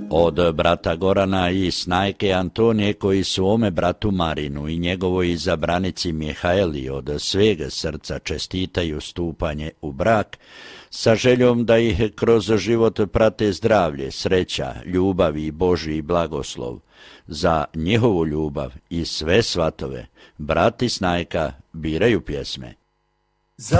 Od brata Gorana i snajke Antonije koji svome bratu Marinu i njegovoj izabranici Mihaeli od svega srca čestitaju stupanje u brak, sa željom da ih kroz život prate zdravlje, sreća, ljubav i Božji blagoslov. Za njihovu ljubav i sve svatove, brat i snajka biraju pjesme.